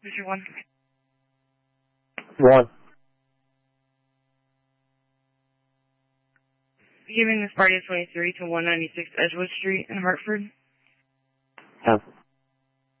Who's your one? One. Giving this party at 23 to 196 Edgewood Street in Hartford. 10.